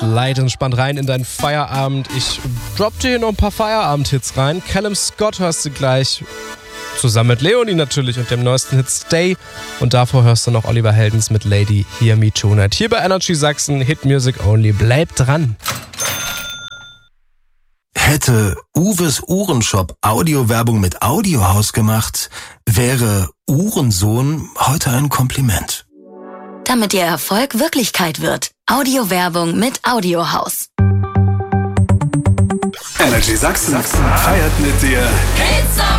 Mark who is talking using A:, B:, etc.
A: Slide entspannt rein in deinen Feierabend. Ich dropp dir hier noch ein paar Feierabend-Hits rein. Callum Scott hörst du gleich. Zusammen mit Leonie natürlich und dem neuesten Hit Stay. Und davor hörst du noch Oliver Heldens mit Lady Hear Me Tonight. Hier bei Energy Sachsen, Hit Music Only. Bleib dran.
B: Hätte Uwes Uhrenshop Audiowerbung mit Audiohaus gemacht, wäre Uhrensohn heute ein Kompliment.
C: Damit Ihr Erfolg Wirklichkeit wird. Audiowerbung mit Audiohaus.
D: Energy Sachsen feiert mit dir.